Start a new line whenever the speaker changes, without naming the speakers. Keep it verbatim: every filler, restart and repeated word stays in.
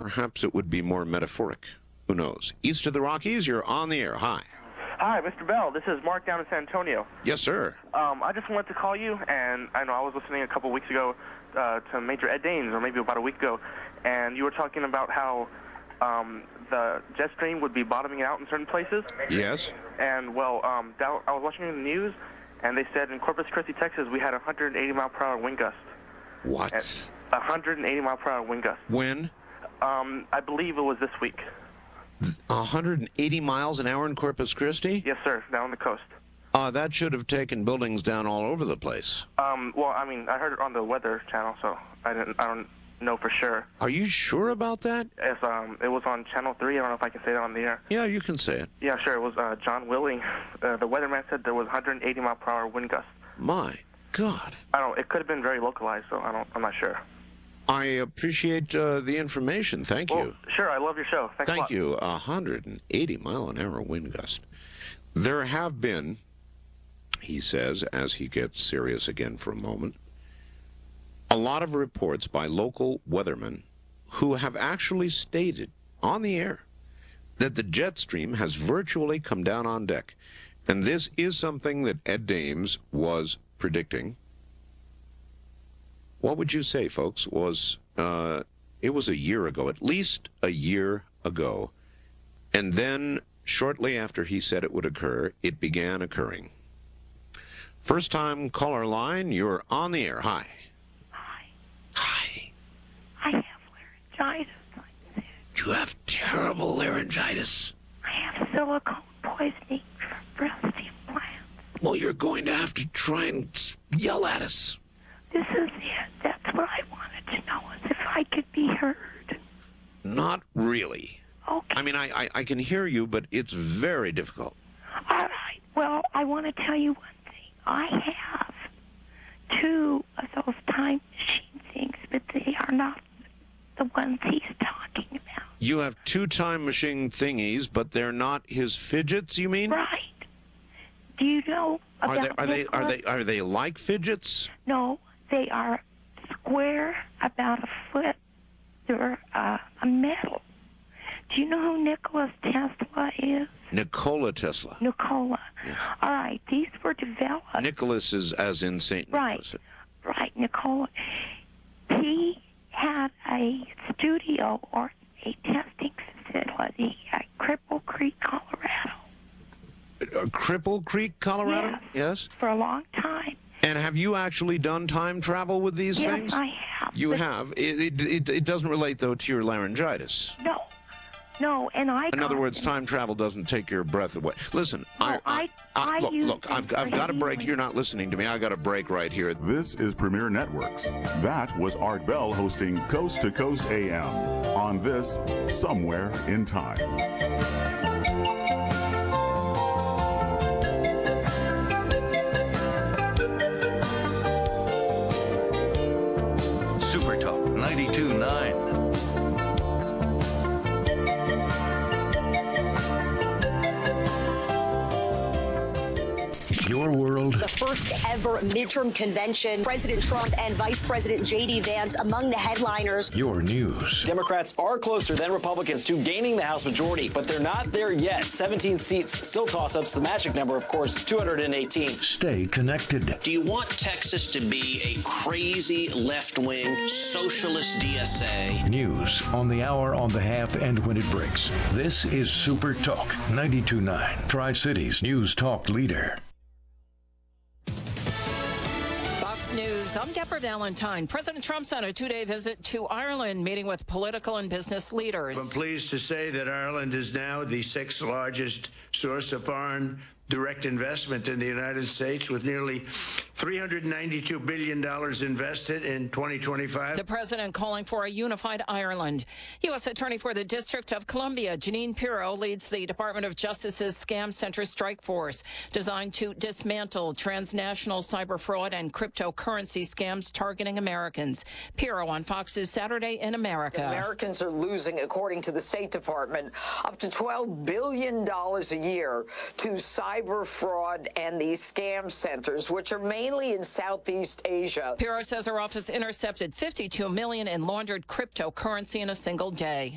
perhaps it would be more metaphoric. Who knows? East of the Rockies, you're on the air. Hi.
Hi, Mister Bell. This is Mark down in San Antonio.
Yes, sir.
Um, I just wanted to call you, and I know I was listening a couple weeks ago uh, to Major Ed Daines, or maybe about a week ago, and you were talking about how um, the jet stream would be bottoming out in certain places.
Yes.
And, well, um, down, I was watching the news, and they said in Corpus Christi, Texas, we had a one hundred eighty mile per hour wind gust.
What?
one hundred eighty mile per hour wind gust.
When?
Um, I believe it was this week.
one hundred eighty miles an hour in Corpus Christi?
Yes, sir, down on the coast.
Uh, that should have taken buildings down all over the place.
Um, well, I mean, I heard it on the Weather Channel, so I didn't. I don't know for sure.
Are you sure about that?
It's, um, it was on Channel three. I don't know if I can say that on the air.
Yeah, you can say it.
Yeah, sure. It was uh, John Willing. Uh, the weatherman said there was one hundred eighty mile per hour wind gust.
My God.
I don't. It could have been very localized, so I don't. I'm not sure.
I appreciate uh, the information. Thank
well,
you.
Sure. I love your show. Thanks
Thank
a lot.
you. one hundred eighty mile an hour wind gust. There have been, he says, as he gets serious again for a moment, a lot of reports by local weathermen who have actually stated on the air that the jet stream has virtually come down on deck. And this is something that Ed Daines was predicting. What would you say, folks, was, uh, it was a year ago, at least a year ago. And then, shortly after he said it would occur, it began occurring. First time caller line, you're on the air. Hi.
Hi.
Hi.
I have laryngitis.
You have terrible laryngitis.
I have silicone poisoning from breast implants.
Well, you're going to have to try and yell at us.
This is it. That's what I wanted to know, is if I could be heard.
Not really.
Okay.
I mean, I, I, I can hear you, but it's very difficult.
All right. Well, I want to tell you one thing. I have two of those time machine things, but they are not the ones he's talking about.
You have two time machine thingies, but they're not his fidgets, you mean?
Right. Do you know
Are
about
they are they are
Nicholas?
they are they like fidgets?
No, they are square, about a foot. They're uh, a metal. Do you know who Nicholas Tesla is?
Nikola Tesla.
Nikola.
Yes.
All right, these were developed.
Nicholas is as in Saint Nicholas.
Right, right, Nikola. He had a studio or a testing facility at Cripple Creek, Colorado.
Uh, Cripple Creek, Colorado?
Yes.
Yes.
For a long time.
And have you actually done time travel with these
Yes,
things?
I have.
You
But
have. It, it, it, it doesn't relate, though, to your laryngitis.
No. No, and I
In other
got
words,
them.
time travel doesn't take your breath away. Listen,
No,
I,
I- I
look,
use
look,
them
I've, I've
for
got a break.
healing.
You're not listening to me. I got a break right here.
This is Premier Networks. That was Art Bell hosting Coast to Coast A M on this Somewhere in Time.
Super Talk ninety-two point nine. Your world.
The first ever midterm convention. President Trump and Vice President J D Vance among the headliners.
Your news.
Democrats are closer than Republicans to gaining the House majority, but they're not there yet. seventeen seats, still toss-ups. The magic number, of course, two hundred eighteen.
Stay connected.
Do you want Texas to be a crazy left-wing socialist D S A?
News on the hour, on the half, and when it breaks. This is Super Talk ninety-two point nine. Tri-Cities News Talk leader.
Fox News, I'm Deborah Valentine. President Trump's on a two-day visit to Ireland, meeting with political and business leaders.
I'm pleased to say that Ireland is now the sixth largest source of foreign direct investment in the United States, with nearly three hundred ninety-two billion dollars invested in twenty twenty-five.
The president calling for a unified Ireland. U S Attorney for the District of Columbia, Jeanine Pirro, leads the Department of Justice's Scam Center Strike Force, designed to dismantle transnational cyber fraud and cryptocurrency scams targeting Americans. Pirro on Fox's Saturday in America.
Americans are losing, according to the State Department, up to twelve billion dollars a year to cyber fraud and these scam centers, which are mainly in Southeast Asia.
Pirro says her office intercepted fifty-two million dollars in laundered cryptocurrency in a single day.